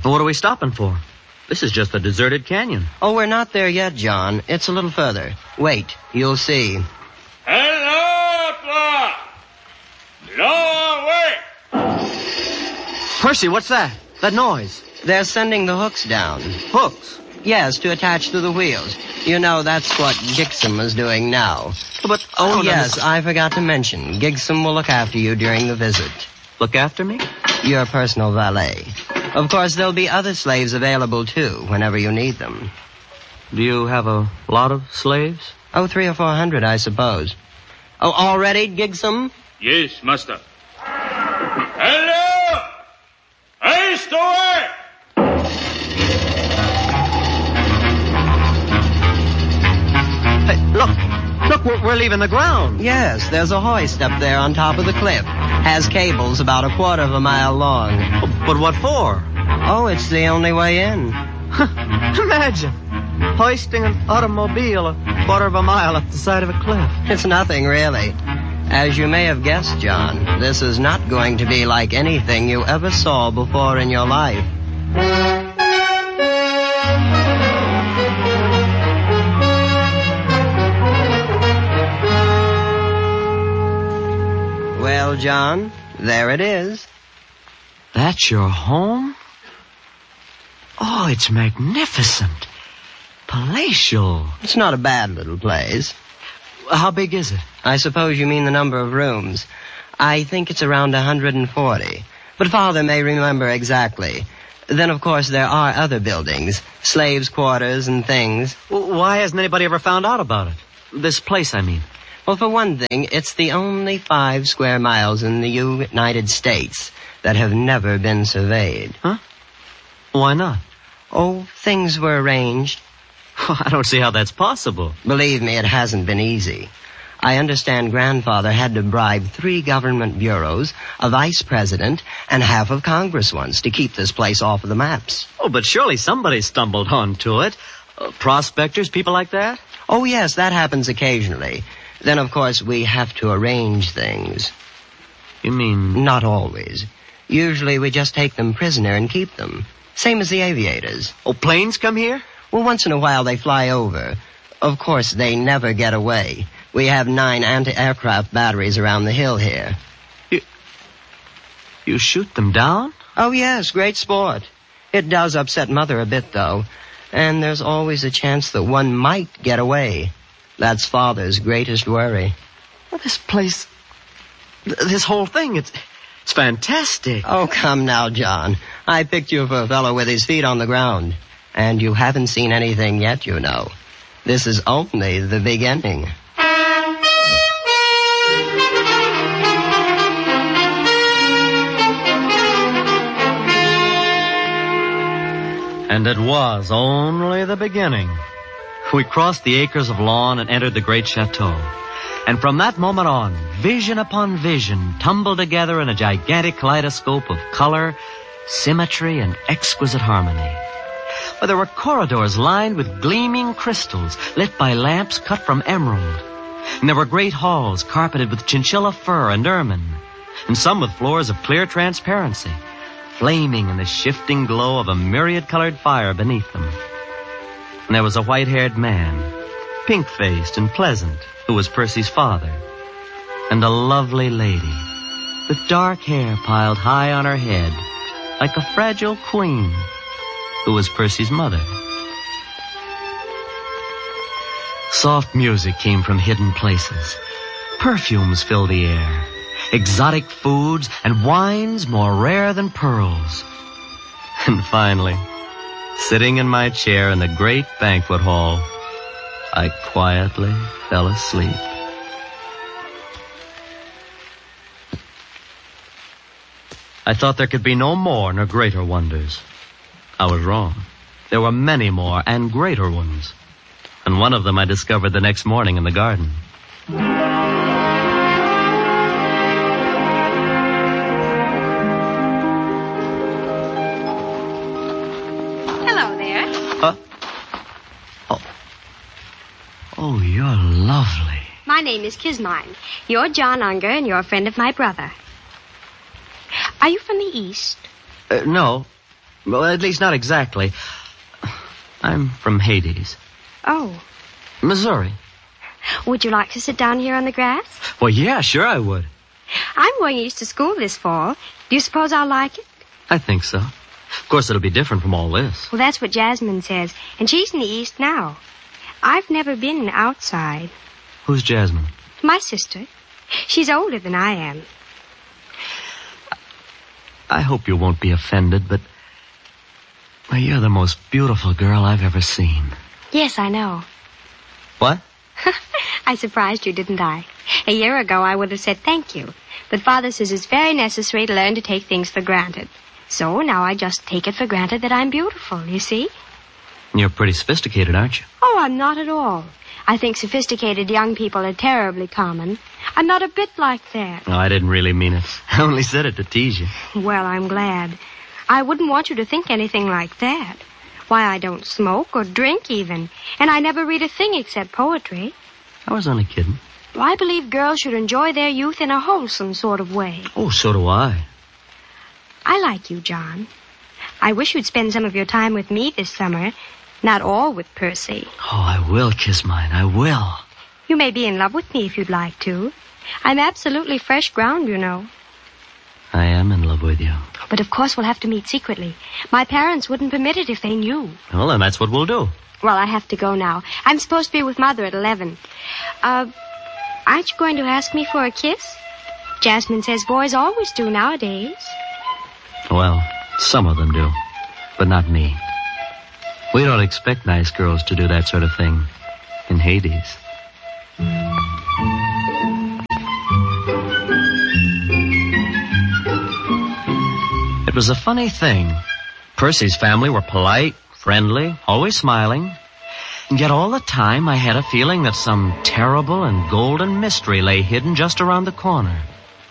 What are we stopping for? This is just a deserted canyon. Oh, we're not there yet, John. It's a little further. Wait, you'll see. Hello, no way. Percy, what's that? That noise. They're sending the hooks down. Hooks? Yes, to attach to the wheels. You know, that's what Gixham is doing now. But oh, yes, I forgot to mention. Gixham will look after you during the visit. Look after me? Your personal valet. Of course, there'll be other slaves available, too, whenever you need them. Do you have a lot of slaves? Oh, 300 or 400, I suppose. Oh, all ready, Gixham? Yes, master. Hello! Hey, Stowaway! Hey, look, we're leaving the ground. Yes, there's a hoist up there on top of the cliff. Has cables about 1/4 of a mile long. But what for? Oh, it's the only way in. Imagine hoisting an automobile 1/4 of a mile up the side of a cliff. It's nothing, really. As you may have guessed, John, this is not going to be like anything you ever saw before in your life. Well, John, there it is. That's your home? Oh, it's magnificent. Palatial. It's not a bad little place. How big is it? I suppose you mean the number of rooms. I think it's around 140. But Father may remember exactly. Then, of course, there are other buildings. Slaves' quarters and things. Well, why hasn't anybody ever found out about it? This place, I mean. Well, for one thing, it's the only 5 square miles in the United States that have never been surveyed. Huh? Why not? Oh, things were arranged. I don't see how that's possible. Believe me, it hasn't been easy. I understand Grandfather had to bribe 3 government bureaus, a vice president, and half of Congress once to keep this place off of the maps. Oh, but surely somebody stumbled onto it. Prospectors, people like that? Oh, yes, that happens occasionally. Then, of course, we have to arrange things. You mean? Not always. Usually we just take them prisoner and keep them. Same as the aviators. Oh, planes come here? Well, once in a while they fly over. Of course, they never get away. We have 9 anti-aircraft batteries around the hill here. You shoot them down? Oh, yes, great sport. It does upset Mother a bit, though. And there's always a chance that one might get away. That's Father's greatest worry. Well, this place, this whole thing, it's fantastic. Oh, come now, John. I picked you for a fellow with his feet on the ground. And you haven't seen anything yet, you know. This is only the beginning. And it was only the beginning. We crossed the acres of lawn and entered the great chateau. And from that moment on, vision upon vision tumbled together in a gigantic kaleidoscope of color, symmetry, and exquisite harmony. But there were corridors lined with gleaming crystals lit by lamps cut from emerald. And there were great halls carpeted with chinchilla fur and ermine, and some with floors of clear transparency, flaming in the shifting glow of a myriad-colored fire beneath them. And there was a white-haired man, pink-faced and pleasant, who was Percy's father, and a lovely lady with dark hair piled high on her head like a fragile queen, who was Percy's mother. Soft music came from hidden places. Perfumes filled the air. Exotic foods and wines more rare than pearls. And finally, sitting in my chair in the great banquet hall, I quietly fell asleep. I thought there could be no more nor greater wonders. I was wrong. There were many more and greater ones. And one of them I discovered the next morning in the garden. Hello there. Oh, you're lovely. My name is Kismine. You're John Unger, and you're a friend of my brother. Are you from the East? No. Well, at least not exactly. I'm from Hades. Oh. Missouri. Would you like to sit down here on the grass? Well, yeah, sure I would. I'm going east to school this fall. Do you suppose I'll like it? I think so. Of course, it'll be different from all this. Well, that's what Jasmine says, and she's in the east now. I've never been outside. Who's Jasmine? My sister. She's older than I am. I hope you won't be offended, but... Well, you're the most beautiful girl I've ever seen. Yes, I know. What? I surprised you, didn't I? A year ago, I would have said thank you. But Father says it's very necessary to learn to take things for granted. So now I just take it for granted that I'm beautiful, you see? You're pretty sophisticated, aren't you? Oh, I'm not at all. I think sophisticated young people are terribly common. I'm not a bit like that. No, I didn't really mean it. I only said it to tease you. Well, I'm glad. I wouldn't want you to think anything like that. Why, I don't smoke or drink even. And I never read a thing except poetry. I was only kidding. Well, I believe girls should enjoy their youth in a wholesome sort of way. Oh, so do I. I like you, John. I wish you'd spend some of your time with me this summer, not all with Percy. Oh, I will, Kiss Mine. I will. You may be in love with me if you'd like to. I'm absolutely fresh ground, you know. I am in love with you. But of course we'll have to meet secretly. My parents wouldn't permit it if they knew. Well, then that's what we'll do. Well, I have to go now. I'm supposed to be with Mother at 11. Aren't you going to ask me for a kiss? Jasmine says boys always do nowadays. Well, some of them do. But not me. We don't expect nice girls to do that sort of thing in Hades. It was a funny thing. Percy's family were polite, friendly, always smiling. And yet all the time I had a feeling that some terrible and golden mystery lay hidden just around the corner.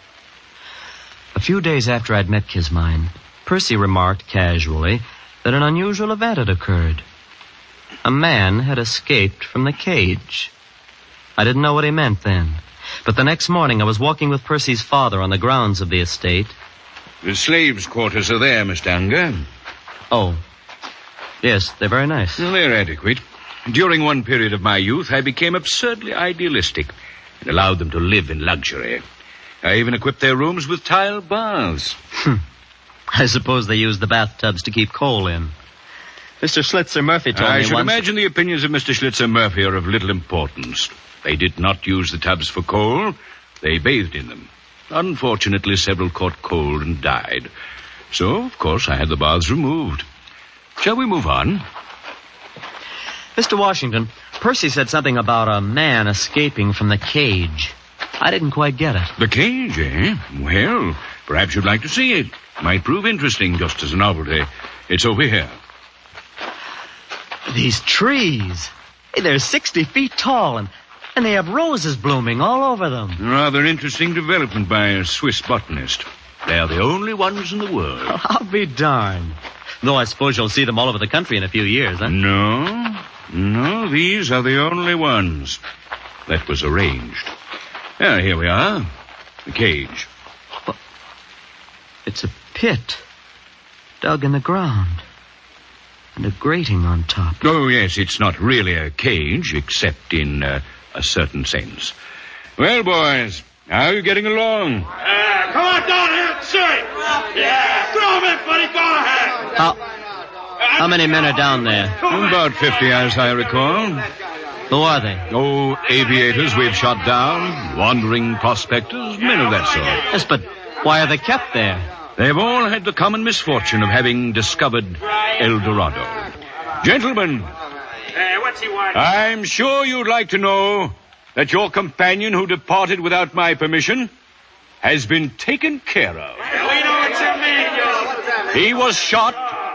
A few days after I'd met Kismine, Percy remarked casually that an unusual event had occurred. A man had escaped from the cage. I didn't know what he meant then. But the next morning I was walking with Percy's father on the grounds of the estate. The slaves' quarters are there, Mr. Unger. Oh. Yes, they're very nice. Well, they're adequate. During one period of my youth, I became absurdly idealistic and allowed them to live in luxury. I even equipped their rooms with tile baths. I suppose they use the bathtubs to keep coal in. Mr. Schlitzer Murphy told me once... I should once... imagine the opinions of Mr. Schlitzer Murphy are of little importance. They did not use the tubs for coal. They bathed in them. Unfortunately, several caught cold and died. So, of course, I had the baths removed. Shall we move on? Mr. Washington, Percy said something about a man escaping from the cage. I didn't quite get it. The cage, eh? Well, perhaps you'd like to see it. Might prove interesting just as a novelty. It's over here. These trees. Hey, they're 60 feet tall, and they have roses blooming all over them. Rather interesting development by a Swiss botanist. They are the only ones in the world. I'll be darned. Though I suppose you'll see them all over the country in a few years, huh? No, these are the only ones. That was arranged. Here we are. The cage. Well, it's a pit dug in the ground. And a grating on top. Oh, yes, it's not really a cage, except in a certain sense. Well, boys, how are you getting along? Come on down here and see. Yeah, throw him in, buddy. Go ahead. How many men are down there? About 50, as I recall. Who are they? Oh, aviators we've shot down, wandering prospectors, men of that sort. Yes, but why are they kept there? They've all had the common misfortune of having discovered El Dorado. Gentlemen, What's he want? I'm sure you'd like to know that your companion who departed without my permission has been taken care of. We know what you mean, you. He was shot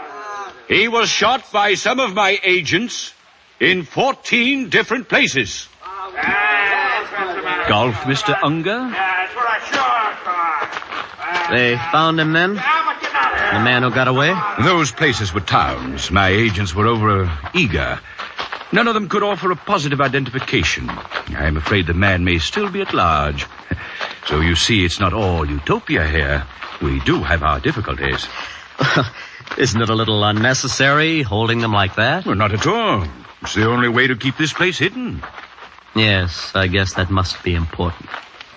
by some of my agents in 14 different places. Golf, Mr. Unger? That's what I saw. They found him then? The man who got away? Those places were towns. My agents were over eager. None of them could offer a positive identification. I'm afraid the man may still be at large. So you see, it's not all utopia here. We do have our difficulties. Isn't it a little unnecessary holding them like that? Well, not at all. It's the only way to keep this place hidden. Yes, I guess that must be important.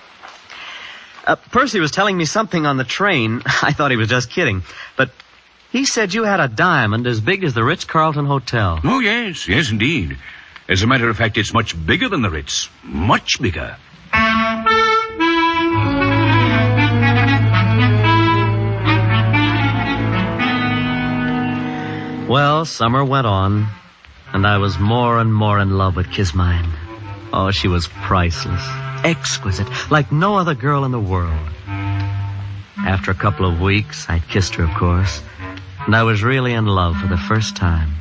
Percy was telling me something on the train. I thought he was just kidding. But he said you had a diamond as big as the Ritz-Carlton Hotel. Oh, yes, indeed. As a matter of fact, it's much bigger than the Ritz. Much bigger. Well, summer went on, and I was more and more in love with Kismine. Oh, she was priceless, exquisite, like no other girl in the world. After a couple of weeks, I'd kissed her, of course, and I was really in love for the first time.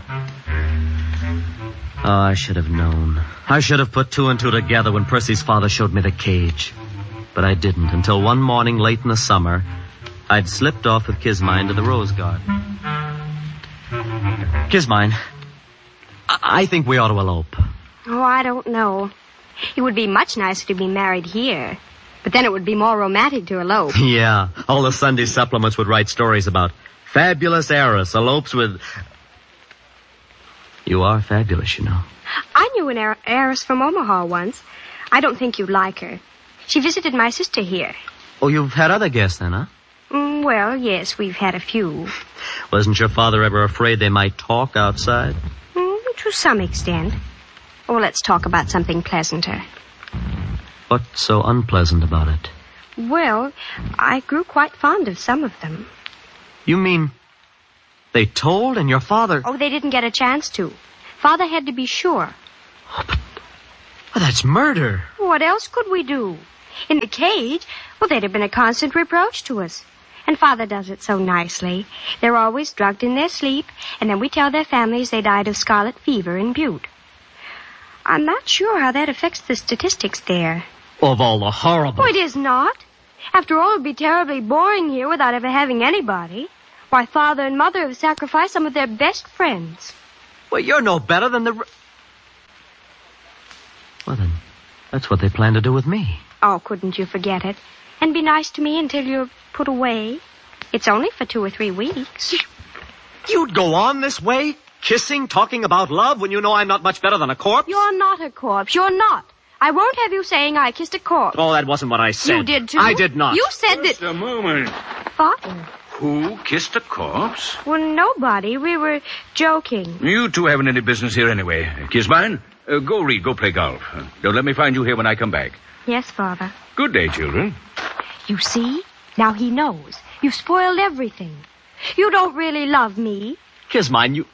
Oh, I should have known. I should have put two and two together when Percy's father showed me the cage. But I didn't until one morning late in the summer, I'd slipped off with Kismine to the rose garden. Kismine, I think we ought to elope. Oh, I don't know. It would be much nicer to be married here. But then it would be more romantic to elope. Yeah, all the Sunday supplements would write stories about fabulous heiress elopes with... You are fabulous, you know. I knew an heiress from Omaha once. I don't think you'd like her. She visited my sister here. Oh, you've had other guests then, huh? Well, yes, we've had a few. Wasn't your father ever afraid they might talk outside? To some extent. Oh, let's talk about something pleasanter. What's so unpleasant about it? Well, I grew quite fond of some of them. You mean they told and your father... Oh, they didn't get a chance to. Father had to be sure. Oh, but that's murder. What else could we do? In the cage, well, they'd have been a constant reproach to us. And Father does it so nicely. They're always drugged in their sleep, and then we tell their families they died of scarlet fever in Butte. I'm not sure how that affects the statistics there. Of all the horrible... Oh, it is not. After all, it would be terribly boring here without ever having anybody. Why, Father and Mother have sacrificed some of their best friends. Well, you're no better than the... Well, then, that's what they plan to do with me. Oh, couldn't you forget it? And be nice to me until you're put away. It's only for 2 or 3 weeks. You'd go on this way? Kissing, talking about love, when you know I'm not much better than a corpse? You're not a corpse. You're not. I won't have you saying I kissed a corpse. Oh, that wasn't what I said. You did, too. I did not. You said that... Just a moment. Father. Who kissed a corpse? Well, nobody. We were joking. You two haven't any business here anyway. Kismine, go read, go play golf. Don't let me find you here when I come back. Yes, Father. Good day, children. You see? Now he knows. You've spoiled everything. You don't really love me. Kismine, you...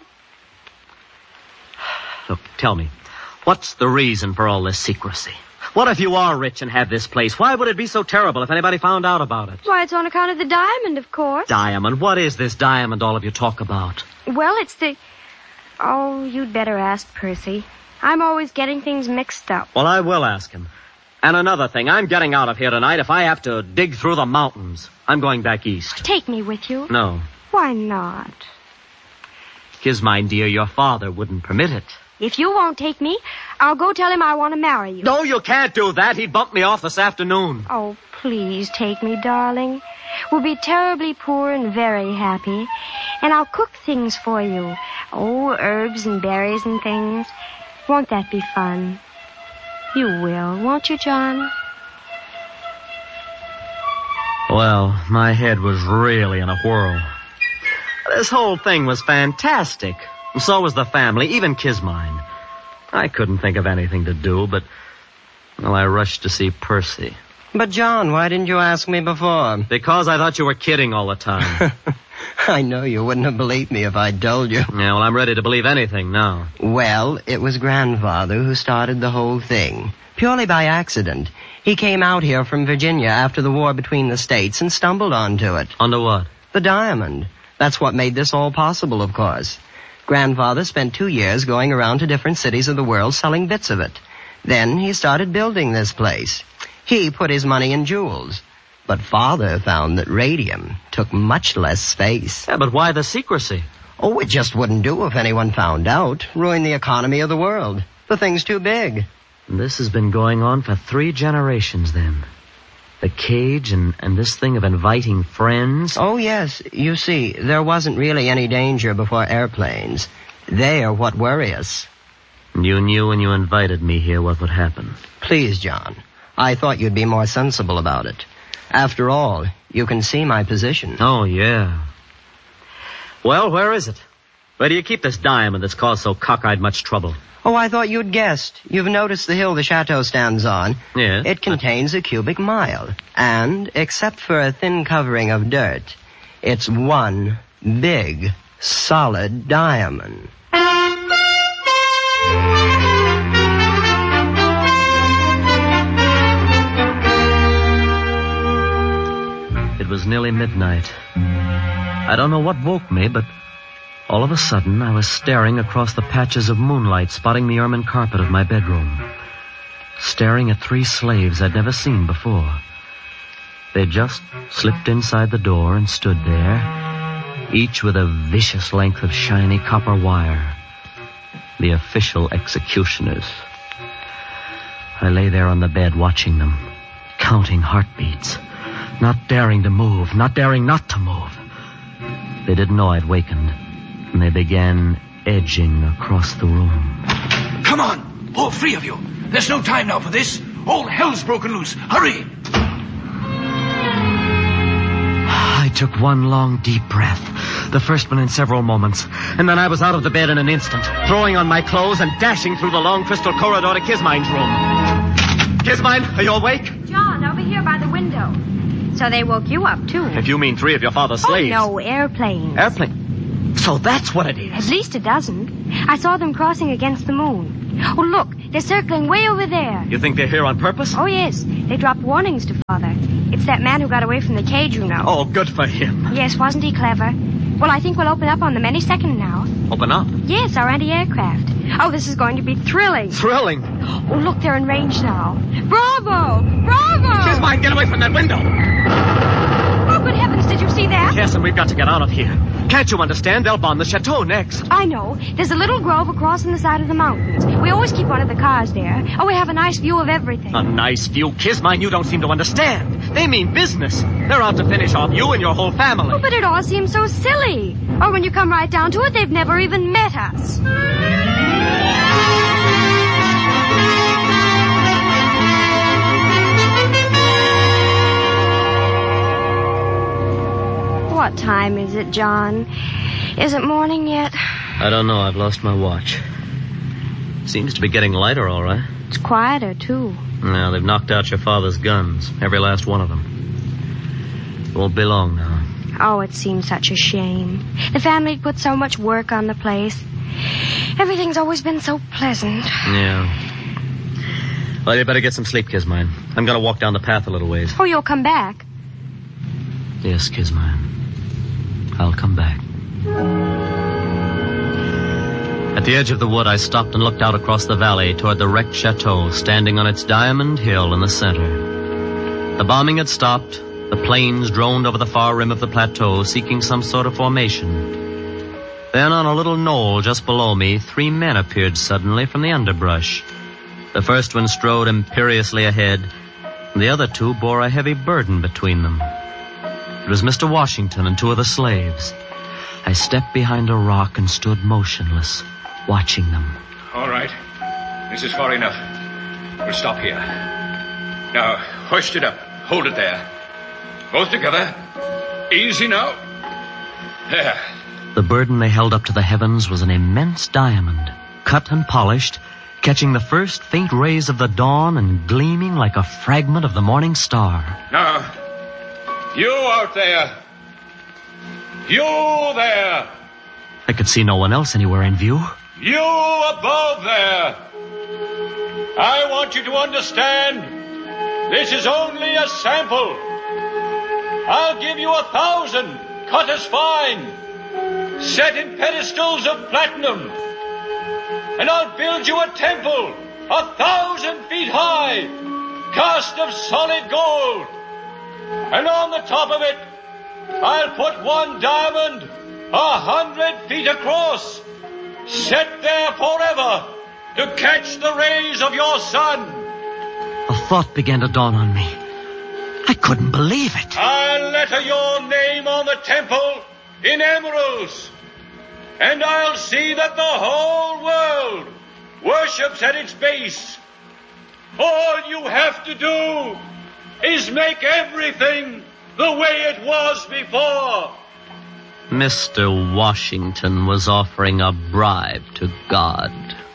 Look, tell me, what's the reason for all this secrecy? What if you are rich and have this place? Why would it be so terrible if anybody found out about it? Why, it's on account of the diamond, of course. Diamond? What is this diamond all of you talk about? Well, it's the... Oh, you'd better ask Percy. I'm always getting things mixed up. Well, I will ask him. And another thing, I'm getting out of here tonight if I have to dig through the mountains. I'm going back east. Take me with you. No. Why not? Kismine, dear, your father wouldn't permit it. If you won't take me, I'll go tell him I want to marry you. No, you can't do that. He'd bump me off this afternoon. Oh, please take me, darling. We'll be terribly poor and very happy. And I'll cook things for you. Oh, herbs and berries and things. Won't that be fun? You will, won't you, John? Well, my head was really in a whirl. This whole thing was fantastic. And so was the family, even Kismine. I couldn't think of anything to do, but... Well, I rushed to see Percy. But, John, why didn't you ask me before? Because I thought you were kidding all the time. I know you wouldn't have believed me if I'd told you. Yeah, well, I'm ready to believe anything now. Well, it was Grandfather who started the whole thing. Purely by accident. He came out here from Virginia after the war between the states and stumbled onto it. Onto what? The diamond. That's what made this all possible, of course. Grandfather spent 2 years going around to different cities of the world selling bits of it. Then he started building this place. He put his money in jewels. But Father found that radium took much less space. Yeah, but why the secrecy? Oh, it just wouldn't do if anyone found out. Ruin the economy of the world. The thing's too big. And this has been going on for 3 generations, then. The cage and this thing of inviting friends. Oh, yes. You see, there wasn't really any danger before airplanes. They are what worry us. You knew when you invited me here what would happen. Please, John. I thought you'd be more sensible about it. After all, you can see my position. Oh, yeah. Well, where is it? Where do you keep this diamond that's caused so cockeyed much trouble? Oh, I thought you'd guessed. You've noticed the hill the chateau stands on. Yes. It contains a cubic mile. And, except for a thin covering of dirt, it's one big, solid diamond. It was nearly midnight. I don't know what woke me, but all of a sudden I was staring across the patches of moonlight spotting the ermine carpet of my bedroom. Staring at 3 slaves I'd never seen before. They just slipped inside the door and stood there, each with a vicious length of shiny copper wire. The official executioners. I lay there on the bed watching them, counting heartbeats, not daring to move, not daring not to move. They didn't know I'd wakened, and they began edging across the room. Come on, all 3 of you. There's no time now for this. All hell's broken loose. Hurry! I took one long, deep breath, the first one in several moments, and then I was out of the bed in an instant, throwing on my clothes and dashing through the long crystal corridor to Kismine's room. Kismine, are you awake? John, over here by the window. So they woke you up, too. If you mean 3 of your father's slaves. Oh, no, airplanes. Airplane? So that's what it is. At least a dozen. I saw them crossing against the moon. Oh, look, they're circling way over there. You think they're here on purpose? Oh, yes. They dropped warnings to Father. It's that man who got away from the cage, you know. Oh, good for him. Yes, wasn't he clever? Well, I think we'll open up on them any second now. Open up? Yes, our anti-aircraft. Oh, this is going to be thrilling. Thrilling. Oh, look, they're in range now. Bravo! Bravo! Kismine, get away from that window. Oh, good heavens, did you see that? Yes, and we've got to get out of here. Can't you understand? They'll bomb the chateau next. I know. There's a little grove across on the side of the mountains. We always keep one of the cars there. Oh, we have a nice view of everything. A nice view? Kismine, you don't seem to understand. They mean business. They're out to finish off you and your whole family. Oh, but it all seems so silly. Or when you come right down to it, they've never even met us. What time is it, John? Is it morning yet? I don't know. I've lost my watch. Seems to be getting lighter, all right. It's quieter, too. Now, they've knocked out your father's guns. Every last one of them. It won't be long now. Oh, it seems such a shame. The family put so much work on the place. Everything's always been so pleasant. Yeah. Well, you better get some sleep, Kismine. I'm going to walk down the path a little ways. Oh, you'll come back? Yes, Kismine. I'll come back. At the edge of the wood, I stopped and looked out across the valley toward the wrecked chateau standing on its diamond hill in the center. The bombing had stopped. The planes droned over the far rim of the plateau, seeking some sort of formation. Then on a little knoll just below me, 3 men appeared suddenly from the underbrush. The first one strode imperiously ahead, and the other 2 bore a heavy burden between them. It was Mr. Washington and 2 of the slaves. I stepped behind a rock and stood motionless, watching them. All right. This is far enough. We'll stop here. Now, hoist it up. Hold it there. Both together. Easy now. There. The burden they held up to the heavens was an immense diamond, cut and polished, catching the first faint rays of the dawn and gleaming like a fragment of the morning star. Now, you out there. You there. I could see no one else anywhere in view. You above there. I want you to understand, this is only a sample. I'll give you 1,000, cut as fine, set in pedestals of platinum. And I'll build you a temple, 1,000 feet high, cast of solid gold. And on the top of it, I'll put 1 diamond, 100 feet across, set there forever to catch the rays of your sun. A thought began to dawn on me. I couldn't believe it. I'll letter your name on the temple in emeralds, and I'll see that the whole world worships at its base. All you have to do is make everything the way it was before. Mr. Washington was offering a bribe to God.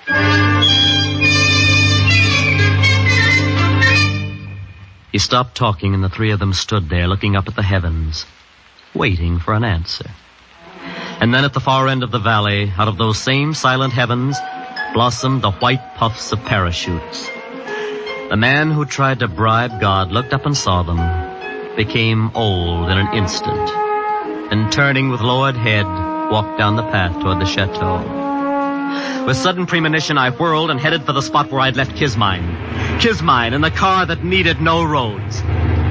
He stopped talking, and the three of them stood there looking up at the heavens, waiting for an answer. And then at the far end of the valley, out of those same silent heavens, blossomed the white puffs of parachutes. The man who tried to bribe God looked up and saw them, became old in an instant, and turning with lowered head, walked down the path toward the chateau. With sudden premonition, I whirled and headed for the spot where I'd left Kismine. Kismine in the car that needed no roads.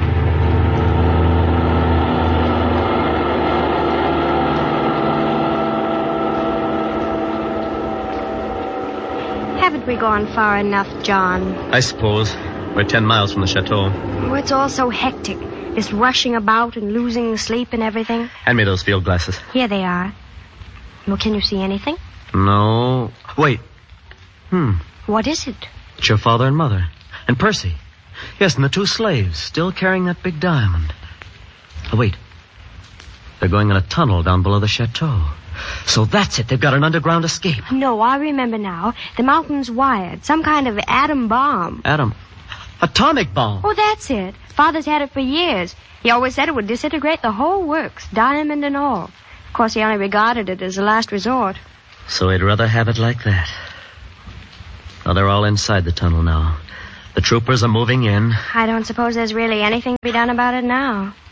Haven't we gone far enough, John? I suppose. We're 10 miles from the chateau. Oh, it's all so hectic. This rushing about and losing sleep and everything. Hand me those field glasses. Here they are. Well, can you see anything? No. Wait. What is it? It's your father and mother. And Percy. Yes, and the two slaves, still carrying that big diamond. Oh, wait. They're going in a tunnel down below the chateau. So that's it. They've got an underground escape. No, I remember now. The mountain's wired. Some kind of atom bomb. Atomic bomb. Oh, that's it. Father's had it for years. He always said it would disintegrate the whole works, diamond and all. Of course, he only regarded it as a last resort. So he'd rather have it like that. Well, they're all inside the tunnel now. The troopers are moving in. I don't suppose there's really anything to be done about it now.